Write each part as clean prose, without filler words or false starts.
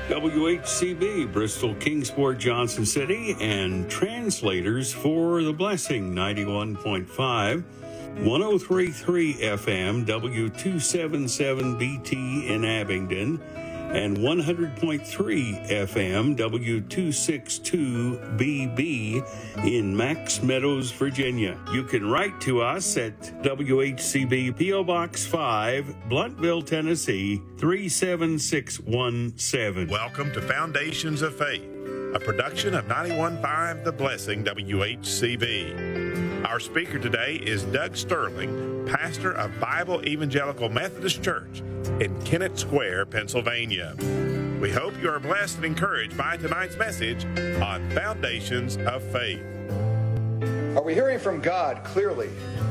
WHCB, Bristol, Kingsport, Johnson City, and translators for The Blessing, 91.5, 103.3 FM, W277BT in Abingdon, and 100.3 FM, W262BB in Max Meadows, Virginia. You can write to us at WHCB P.O. Box 5, Blunttville, Tennessee, 37617. Welcome to Foundations of Faith, a production of 91.5 The Blessing WHCB. Our speaker today is Doug Sterling, pastor of Bible Evangelical Methodist Church in Kennett Square, Pennsylvania. We hope you are blessed and encouraged by tonight's message on Foundations of Faith. Are we hearing from God clearly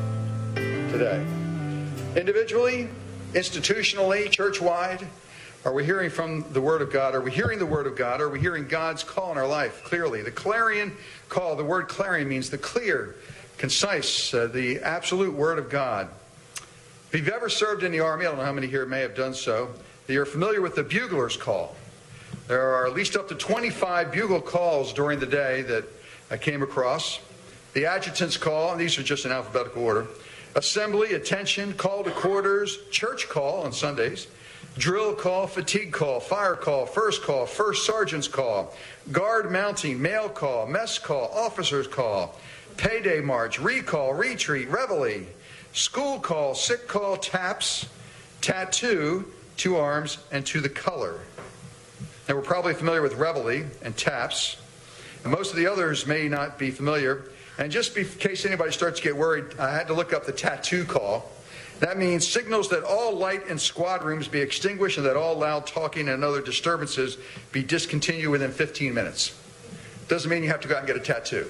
today? Individually, institutionally, church-wide? Are we hearing from the Word of God? Are we hearing the Word of God? Are we hearing God's call in our life clearly? The clarion call, the word clarion means the clear, concise, the absolute Word of God. If you've ever served in the Army, I don't know how many here may have done so, you're familiar with the bugler's call. There are at least up to 25 bugle calls during the day that I came across. The adjutant's call, and these are just in alphabetical order. Assembly, attention, call to quarters, church call on Sundays, drill call, fatigue call, fire call, first sergeant's call, guard mounting, mail call, mess call, officer's call, payday march, recall, retreat, reveille, school call, sick call, taps, tattoo, to arms, and to the color. Now, we're probably familiar with reveille and taps, and most of the others may not be familiar. And just in case anybody starts to get worried, I had to look up the tattoo call. That means signals that all light in squad rooms be extinguished and that all loud talking and other disturbances be discontinued within 15 minutes. Doesn't mean you have to go out and get a tattoo.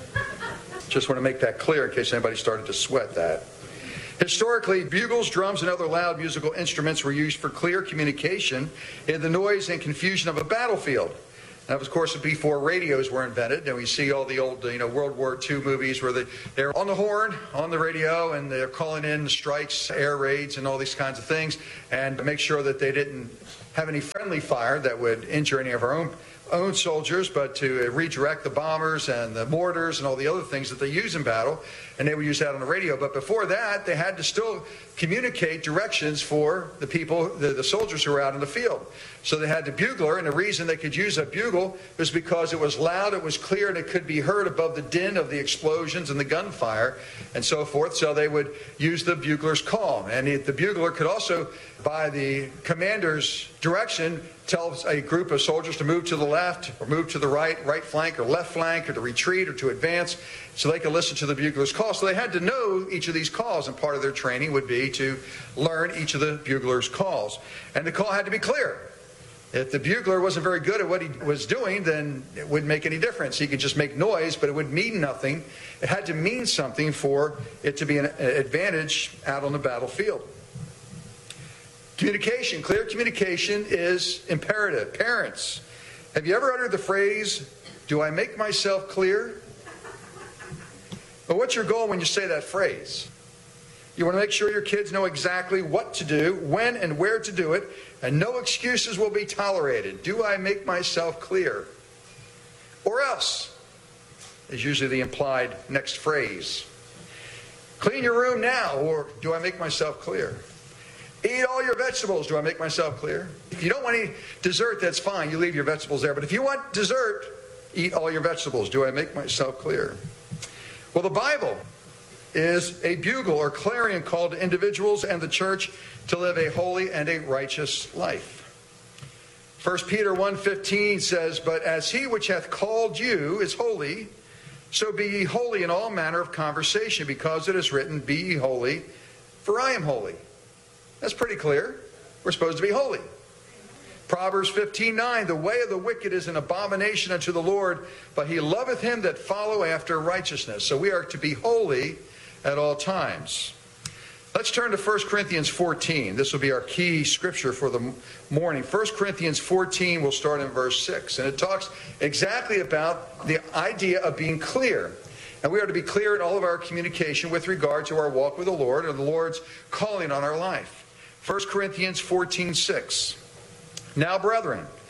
Just want to make that clear in case anybody started to sweat that. Historically, bugles, drums, and other loud musical instruments were used for clear communication in the noise and confusion of a battlefield. That was, of course, before radios were invented, and we see all the old, World War II movies where they're on the horn, on the radio, and they're calling in strikes, air raids, and all these kinds of things, and to make sure that they didn't have any friendly fire that would injure any of our own soldiers, but to redirect the bombers and the mortars and all the other things that they use in battle, and they would use that on the radio. But before that, they had to still communicate directions for the people, the soldiers who were out in the field. So they had the bugler, and the reason they could use a bugle was because it was loud, it was clear, and it could be heard above the din of the explosions and the gunfire and so forth. So they would use the bugler's call. And the bugler could also, by the commander's direction, tell a group of soldiers to move to the left or move to the right flank or left flank, or to retreat or to advance, so they could listen to the bugler's call. So they had to know each of these calls, and part of their training would be to learn each of the bugler's calls. And the call had to be clear. If the bugler wasn't very good at what he was doing, then it wouldn't make any difference. He could just make noise, but it would mean nothing. It had to mean something for it to be an advantage out on the battlefield. Communication, clear communication is imperative. Parents, have you ever uttered the phrase, "Do I make myself clear?" Well, what's your goal when you say that phrase? You want to make sure your kids know exactly what to do, when and where to do it, and no excuses will be tolerated. Do I make myself clear? Or else is usually the implied next phrase. Clean your room now, or do I make myself clear? Eat all your vegetables. Do I make myself clear? If you don't want any dessert, that's fine. You leave your vegetables there. But if you want dessert, eat all your vegetables. Do I make myself clear? Well, the Bible is a bugle or clarion call to individuals and the church to live a holy and a righteous life. 1 Peter 1:15 says, "But as he which hath called you is holy, so be ye holy in all manner of conversation, because it is written, Be ye holy, for I am holy." That's pretty clear. We're supposed to be holy. Proverbs 15:9, "The way of the wicked is an abomination unto the Lord, but he loveth him that follow after righteousness." So we are to be holy at all times. Let's turn to 1 Corinthians 14. This will be our key scripture for the morning. 1 Corinthians 14, we'll start in verse 6. And it talks exactly about the idea of being clear. And we are to be clear in all of our communication with regard to our walk with the Lord or the Lord's calling on our life. 1 Corinthians 14:6. "Now, brethren,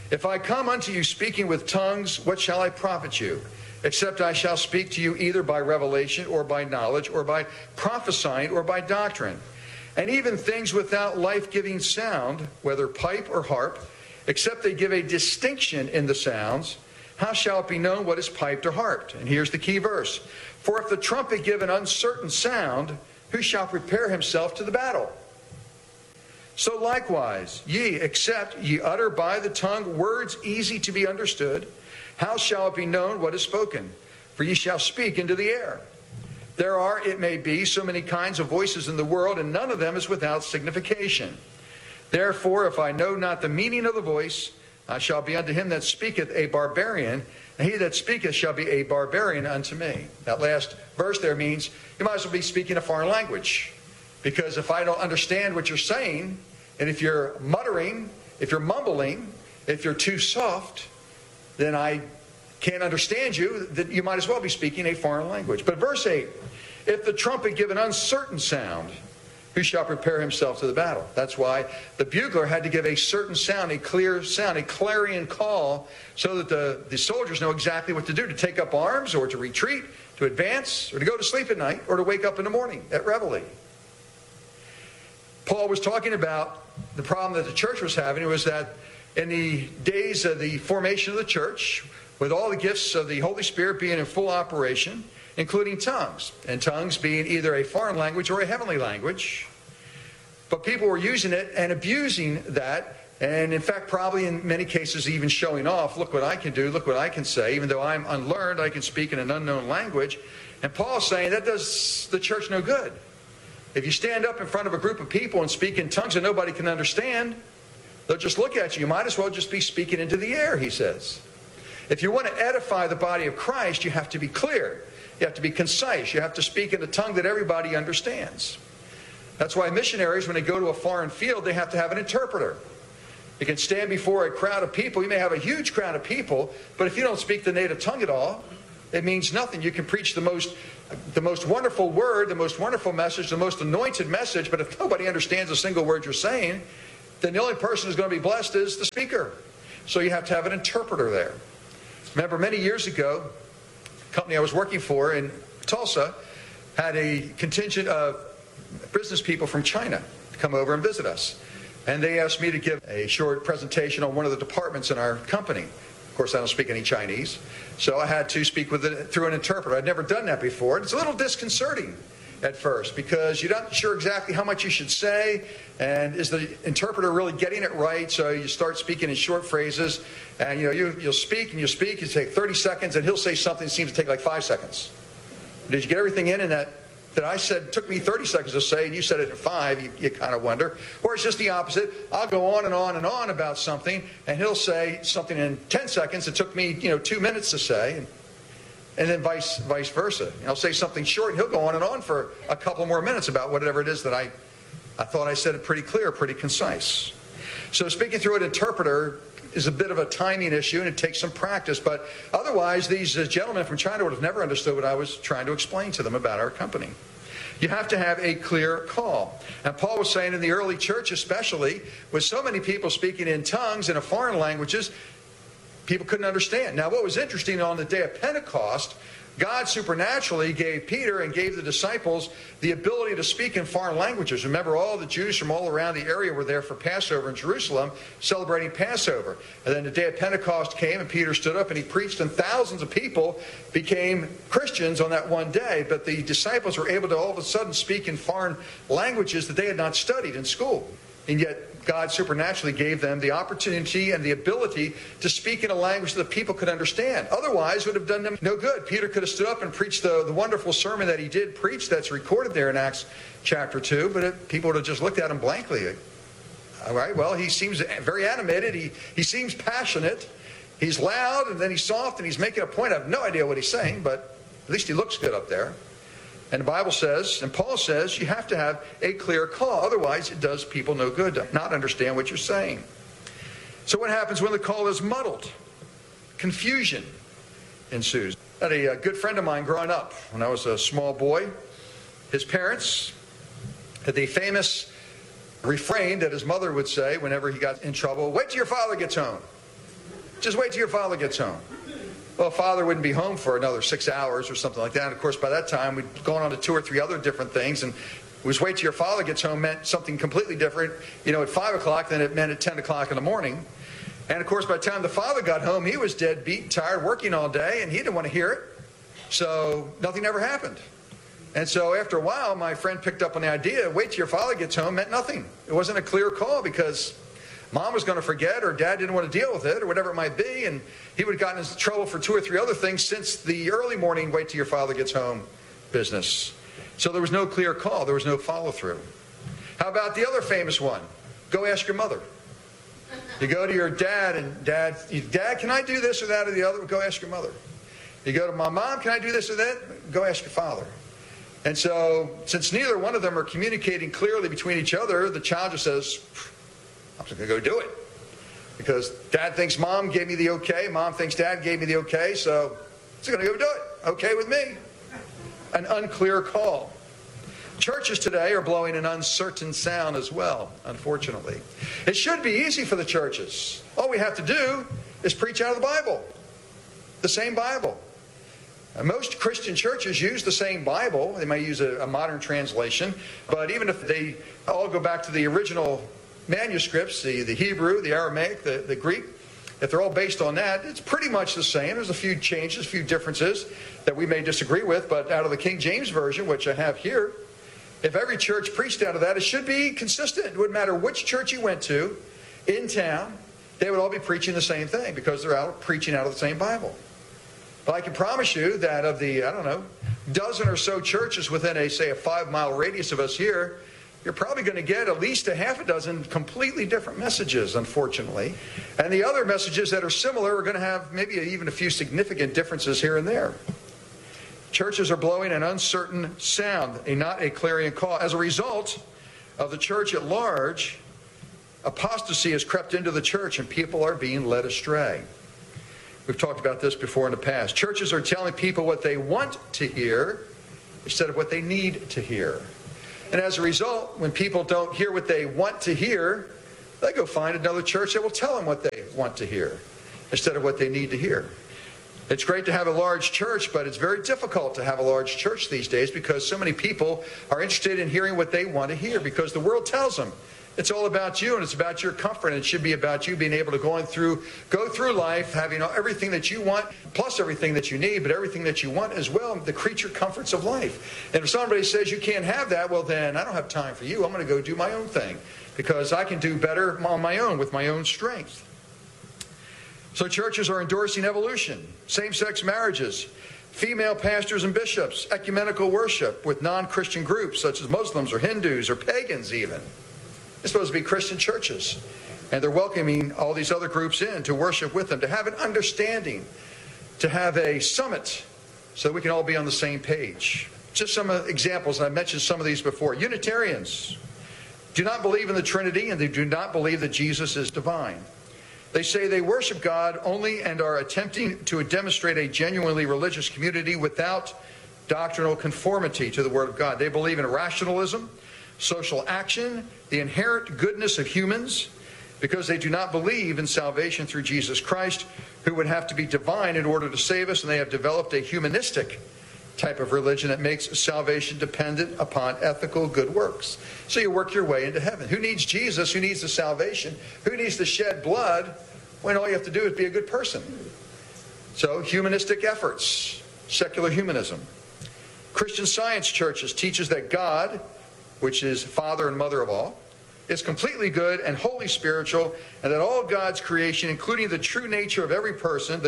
If I come unto you speaking with tongues, what shall I profit you? Except I shall speak to you either by revelation or by knowledge or by prophesying or by doctrine. And even things without life-giving sound, whether pipe or harp, except they give a distinction in the sounds, how shall it be known what is piped or harped? And here's the key verse. For if the trumpet give an uncertain sound, who shall prepare himself to the battle? So likewise, ye, except ye utter by the tongue words easy to be understood, how shall it be known what is spoken? For ye shall speak into the air. There are, it may be, so many kinds of voices in the world, and none of them is without signification. Therefore, if I know not the meaning of the voice, I shall be unto him that speaketh a barbarian, and he that speaketh shall be a barbarian unto me. That last verse there means you might as well be speaking a foreign language. Because if I don't understand what you're saying, and if you're muttering, if you're mumbling, if you're too soft, then I can't understand you, that you might as well be speaking a foreign language. But verse 8, if the trumpet give an uncertain sound, who shall prepare himself to the battle? That's why the bugler had to give a certain sound, a clear sound, a clarion call, so that the soldiers know exactly what to do, to take up arms or to retreat, to advance, or to go to sleep at night, or to wake up in the morning at reveille. Paul was talking about the problem that the church was having. It was that in the days of the formation of the church, with all the gifts of the Holy Spirit being in full operation, including tongues, and tongues being either a foreign language or a heavenly language. But people were using it and abusing that, and in fact probably in many cases even showing off, look what I can do, look what I can say, even though I'm unlearned, I can speak in an unknown language. And Paul's saying that does the church no good. If you stand up in front of a group of people and speak in tongues that nobody can understand, they'll just look at you. You might as well just be speaking into the air, he says. If you want to edify the body of Christ, you have to be clear. You have to be concise. You have to speak in a tongue that everybody understands. That's why missionaries, when they go to a foreign field, they have to have an interpreter. You can stand before a crowd of people. You may have a huge crowd of people, but if you don't speak the native tongue at all, it means nothing. You can preach the most wonderful word, the most wonderful message, the most anointed message, but if nobody understands a single word you're saying, then the only person who's going to be blessed is the speaker. So you have to have an interpreter there. Remember, many years ago, the company I was working for in Tulsa had a contingent of business people from China come over and visit us. And they asked me to give a short presentation on one of the departments in our company. Of course, I don't speak any Chinese, so I had to speak with it through an interpreter. I'd never done that before. And it's a little disconcerting at first because you're not sure exactly how much you should say, and is the interpreter really getting it right? So you start speaking in short phrases, and you'll speak and you take 30 seconds, and he'll say something that seems to take like 5 seconds. Did you get everything in that I said took me 30 seconds to say, and you said it in 5, you kind of wonder. Or it's just the opposite. I'll go on and on and on about something, and he'll say something in 10 seconds it took me 2 minutes to say, and then vice versa. I'll say something short, and he'll go on and on for a couple more minutes about whatever it is that I thought I said it pretty clear, pretty concise. So speaking through an interpreter is a bit of a timing issue, and it takes some practice. But otherwise, these gentlemen from China would have never understood what I was trying to explain to them about our company. You have to have a clear call. And Paul was saying in the early church especially, with so many people speaking in tongues and in foreign languages, people couldn't understand. Now, what was interesting, on the day of Pentecost, God supernaturally gave Peter and gave the disciples the ability to speak in foreign languages. Remember, all the Jews from all around the area were there for Passover in Jerusalem, celebrating Passover. And then the day of Pentecost came, and Peter stood up and he preached, and thousands of people became Christians on that one day. But the disciples were able to all of a sudden speak in foreign languages that they had not studied in school. And yet God supernaturally gave them the opportunity and the ability to speak in a language that the people could understand. Otherwise, it would have done them no good. Peter could have stood up and preached the wonderful sermon that he did preach, that's recorded there in Acts chapter 2, but people would have just looked at him blankly. All right, well, he seems very animated. He seems passionate. He's loud, and then he's soft, and he's making a point. I have no idea what he's saying, but at least he looks good up there. And the Bible says, and Paul says, you have to have a clear call. Otherwise, it does people no good to not understand what you're saying. So what happens when the call is muddled? Confusion ensues. I had a good friend of mine growing up when I was a small boy. His parents had the famous refrain that his mother would say whenever he got in trouble, "Wait till your father gets home." Just wait till your father gets home. Well, father wouldn't be home for another 6 hours or something like that. And of course, by that time, we'd gone on to 2 or 3 other different things. And just wait till your father gets home meant something completely different, at 5 o'clock than it meant at 10 o'clock in the morning. And of course, by the time the father got home, he was dead beat, tired, working all day, and he didn't want to hear it. So nothing ever happened. And so after a while, my friend picked up on the idea, wait till your father gets home meant nothing. It wasn't a clear call because mom was going to forget or dad didn't want to deal with it or whatever it might be. And he would have gotten into trouble for 2 or 3 other things since the early morning, wait till your father gets home business. So there was no clear call. There was no follow through. How about the other famous one? Go ask your mother. You go to your dad and Dad, can I do this or that or the other? Go ask your mother. You go to my mom, can I do this or that? Go ask your father. And so, since neither one of them are communicating clearly between each other, the child just says, I'm just going to go do it. Because dad thinks mom gave me the okay, mom thinks dad gave me the okay, so I'm just going to go do it. Okay with me. An unclear call. Churches today are blowing an uncertain sound as well, unfortunately. It should be easy for the churches. All we have to do is preach out of the Bible. The same Bible. Most Christian churches use the same Bible. They may use a modern translation, but even if they all go back to the original manuscripts, the Hebrew, the Aramaic, the Greek, if they're all based on that, it's pretty much the same. There's a few changes, a few differences that we may disagree with, but out of the King James Version, which I have here, if every church preached out of that, it should be consistent. It wouldn't matter which church you went to in town, they would all be preaching the same thing because they're out preaching out of the same Bible. But I can promise you that of the, dozen or so churches within a 5-mile radius of us here, you're probably going to get at least a half a dozen completely different messages, unfortunately. And the other messages that are similar are going to have maybe even a few significant differences here and there. Churches are blowing an uncertain sound, not a clarion call. As a result of the church at large, apostasy has crept into the church and people are being led astray. We've talked about this before in the past. Churches are telling people what they want to hear instead of what they need to hear. And as a result, when people don't hear what they want to hear, they go find another church that will tell them what they want to hear instead of what they need to hear. It's great to have a large church, but it's very difficult to have a large church these days because so many people are interested in hearing what they want to hear because the world tells them it's all about you and it's about your comfort and it should be about you being able to go through life having everything that you want plus everything that you need, but everything that you want as well, the creature comforts of life. And if somebody says you can't have that, well then I don't have time for you. I'm going to go do my own thing because I can do better on my own with my own strength. So churches are endorsing evolution, same-sex marriages, female pastors and bishops, ecumenical worship with non-Christian groups such as Muslims or Hindus or pagans even. It's supposed to be Christian churches. And they're welcoming all these other groups in to worship with them, to have an understanding, to have a summit so we can all be on the same page. Just some examples, and I mentioned some of these before. Unitarians do not believe in the Trinity and they do not believe that Jesus is divine. They say they worship God only and are attempting to demonstrate a genuinely religious community without doctrinal conformity to the Word of God. They believe in rationalism, social action, the inherent goodness of humans, because they do not believe in salvation through Jesus Christ, who would have to be divine in order to save us, and they have developed a humanistic type of religion that makes salvation dependent upon ethical good works. So you work your way into heaven. Who needs Jesus? Who needs the salvation? Who needs to shed blood when all you have to do is be a good person? So humanistic efforts, secular humanism. Christian Science churches teaches that God, which is Father and Mother of all, is completely good and wholly spiritual, and that all God's creation, including the true nature of every person,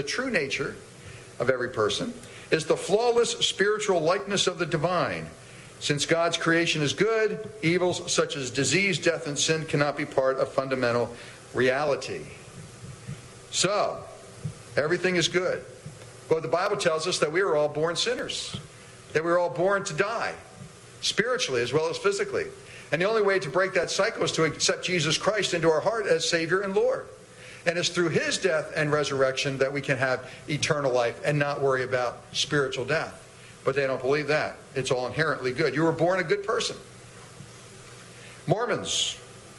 is the flawless spiritual likeness of the divine. Since God's creation is good, evils such as disease, death, and sin cannot be part of fundamental reality. So, everything is good. But the Bible tells us that we were all born sinners, that we were all born to die, spiritually as well as physically. And the only way to break that cycle is to accept Jesus Christ into our heart as Savior and Lord. And it's through His death and resurrection that we can have eternal life and not worry about spiritual death. But they don't believe that. It's all inherently good. You were born a good person. Mormons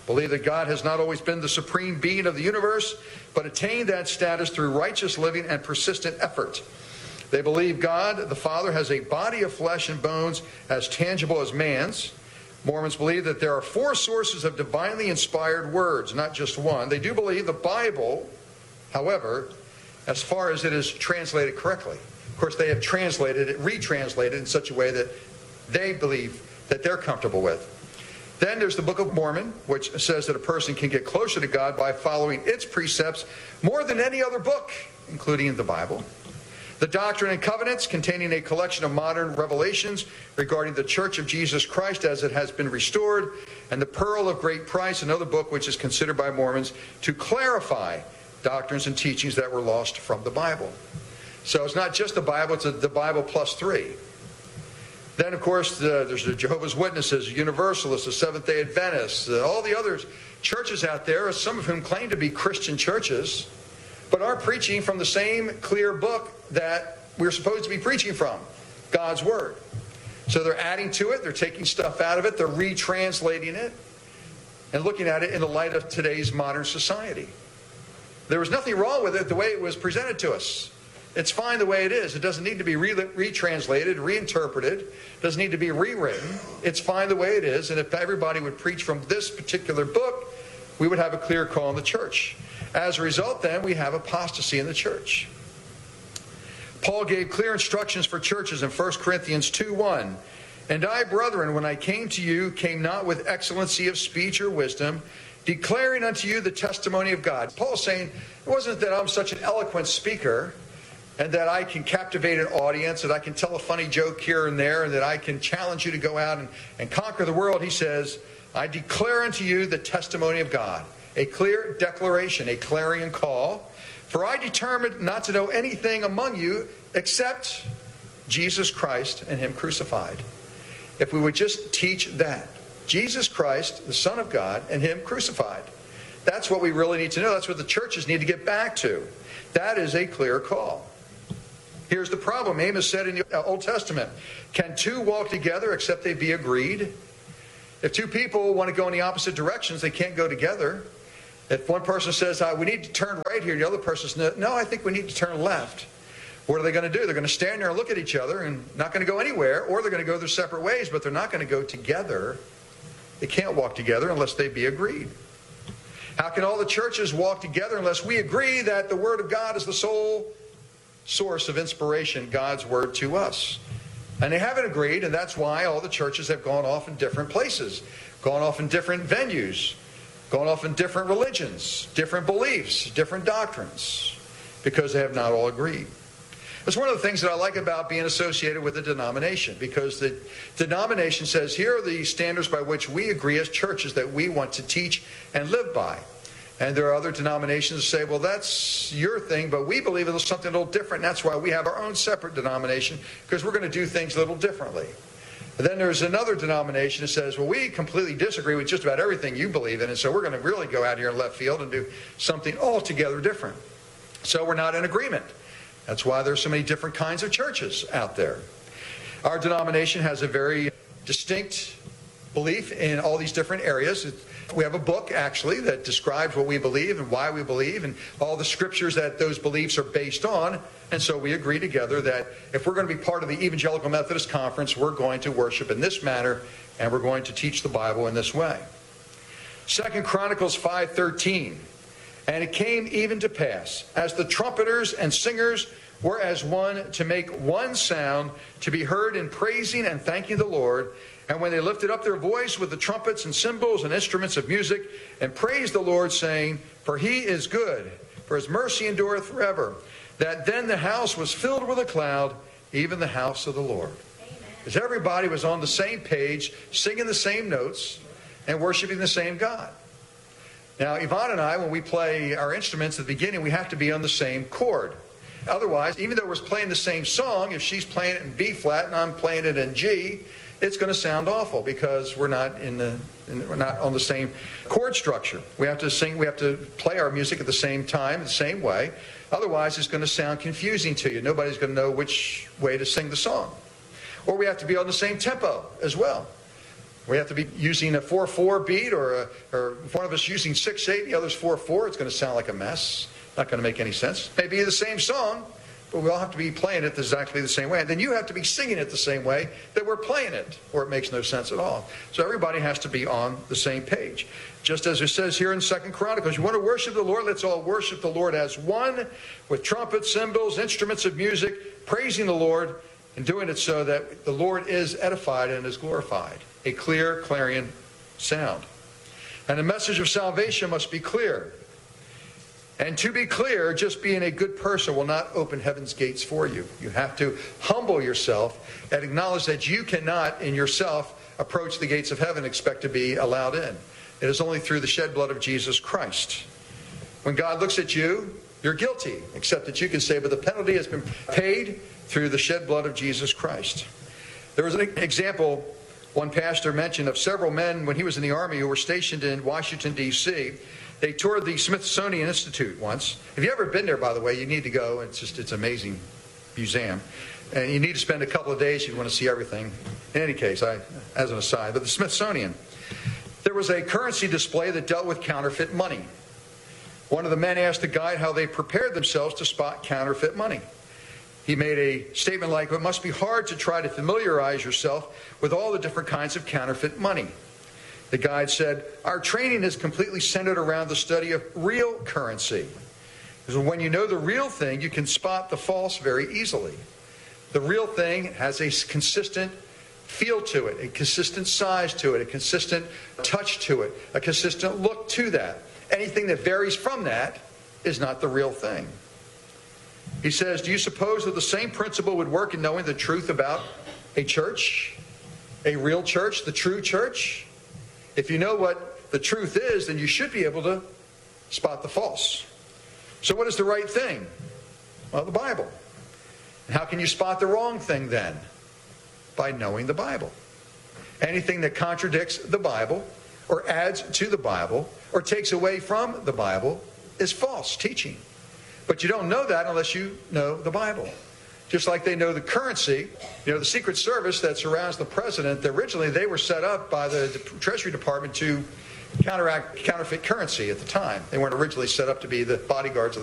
believe that God has not always been the supreme being of the universe, but attained that status through righteous living and persistent effort. They believe God, the Father, has a body of flesh and bones as tangible as man's. Mormons believe that there are 4 sources of divinely inspired words, not just one. They do believe the Bible, however, as far as it is translated correctly. Of course, they have translated it, retranslated in such a way that they believe that they're comfortable with. Then there's the Book of Mormon, which says that a person can get closer to God by following its precepts more than any other book, including the Bible. The Doctrine and Covenants, containing a collection of modern revelations regarding the Church of Jesus Christ as it has been restored, and the Pearl of Great Price, another book which is considered by Mormons to clarify doctrines and teachings that were lost from the Bible. So it's not just the Bible, it's the Bible plus 3. Then, of course, there's the Jehovah's Witnesses, Universalists, the Seventh-day Adventists, all the other churches out there, some of whom claim to be Christian churches, but are preaching from the same clear book that we're supposed to be preaching from, God's Word. So they're adding to it, they're taking stuff out of it, they're retranslating it, and looking at it in the light of today's modern society. There was nothing wrong with it the way it was presented to us. It's fine the way it is. It doesn't need to be retranslated, reinterpreted. It doesn't need to be rewritten. It's fine the way it is. And if everybody would preach from this particular book, we would have a clear call in the church. As a result, then, we have apostasy in the church. Paul gave clear instructions for churches in 1 Corinthians 2:1. And I, brethren, when I came to you, came not with excellency of speech or wisdom, declaring unto you the testimony of God. Paul's saying, it wasn't that I'm such an eloquent speaker and that I can captivate an audience, that I can tell a funny joke here and there, and that I can challenge you to go out and conquer the world. He says, I declare unto you the testimony of God. A clear declaration, a clarion call. For I determined not to know anything among you except Jesus Christ and Him crucified. If we would just teach that. Jesus Christ, the Son of God, and Him crucified. That's what we really need to know. That's what the churches need to get back to. That is a clear call. Here's the problem. Amos said in the Old Testament, can 2 walk together except they be agreed? If 2 people want to go in the opposite directions, they can't go together. If one person says, we need to turn right here, the other person says, no, I think we need to turn left. What are they going to do? They're going to stand there and look at each other and not going to go anywhere, or they're going to go their separate ways, but they're not going to go together. They can't walk together unless they be agreed. How can all the churches walk together unless we agree that the Word of God is the sole source of inspiration, God's Word to us? And they haven't agreed, and that's why all the churches have gone off in different places, gone off in different venues, gone off in different religions, different beliefs, different doctrines, because they have not all agreed. It's one of the things that I like about being associated with a denomination, because the denomination says, here are the standards by which we agree as churches that we want to teach and live by. And there are other denominations that say, well, that's your thing, but we believe in something a little different. And that's why we have our own separate denomination, because we're going to do things a little differently. And then there's another denomination that says, well, we completely disagree with just about everything you believe in, and so we're going to really go out here in left field and do something altogether different. So we're not in agreement. That's why there's so many different kinds of churches out there. Our denomination has a very distinct belief in all these different areas. We have a book, actually, that describes what we believe and why we believe and all the scriptures that those beliefs are based on. And so we agree together that if we're going to be part of the Evangelical Methodist Conference, we're going to worship in this manner and we're going to teach the Bible in this way. 2 Chronicles 5:13. And it came even to pass, as the trumpeters and singers were as one to make one sound, to be heard in praising and thanking the Lord. And when they lifted up their voice with the trumpets and cymbals and instruments of music, and praised the Lord, saying, for He is good, for His mercy endureth forever. That then the house was filled with a cloud, even the house of the Lord. Because everybody was on the same page, singing the same notes, and worshiping the same God. Now, Yvonne and I, when we play our instruments at the beginning, we have to be on the same chord. Otherwise, even though we're playing the same song, if she's playing it in B flat and I'm playing it in G, it's going to sound awful because we're not we're not on the same chord structure. We have to sing, we have to play our music at the same time, the same way. Otherwise, it's going to sound confusing to you. Nobody's going to know which way to sing the song. Or we have to be on the same tempo as well. We have to be using a 4/4 beat, or one of us using 6/8, the other's 4/4. It's going to sound like a mess. Not going to make any sense. Maybe the same song, but we all have to be playing it exactly the same way. And then you have to be singing it the same way that we're playing it, or it makes no sense at all. So everybody has to be on the same page. Just as it says here in 2 Chronicles, you want to worship the Lord? Let's all worship the Lord as one, with trumpets, cymbals, instruments of music, praising the Lord, and doing it so that the Lord is edified and is glorified. A clear, clarion sound. And the message of salvation must be clear. And to be clear, just being a good person will not open heaven's gates for you. You have to humble yourself and acknowledge that you cannot, in yourself, approach the gates of heaven and expect to be allowed in. It is only through the shed blood of Jesus Christ. When God looks at you, you're guilty, except that you can say, but the penalty has been paid through the shed blood of Jesus Christ. There was an example one pastor mentioned of several men when he was in the Army who were stationed in Washington, D.C. They toured the Smithsonian Institute once. If you've ever been there, by the way, you need to go. It's an amazing museum. And you need to spend a couple of days. You want to see everything. In any case, as an aside, but the Smithsonian, there was a currency display that dealt with counterfeit money. One of the men asked the guide how they prepared themselves to spot counterfeit money. He made a statement like, it must be hard to try to familiarize yourself with all the different kinds of counterfeit money. The guide said, our training is completely centered around the study of real currency. Because when you know the real thing, you can spot the false very easily. The real thing has a consistent feel to it, a consistent size to it, a consistent touch to it, a consistent look to that. Anything that varies from that is not the real thing. He says, do you suppose that the same principle would work in knowing the truth about a church? A real church, the true church? If you know what the truth is, then you should be able to spot the false. So what is the right thing? Well, the Bible. And how can you spot the wrong thing then? By knowing the Bible. Anything that contradicts the Bible, or adds to the Bible, or takes away from the Bible is false teaching. But you don't know that unless you know the Bible. Just like they know the currency, the Secret Service that surrounds the president, originally they were set up by the Treasury Department to counteract counterfeit currency at the time. They weren't originally set up to be the bodyguards of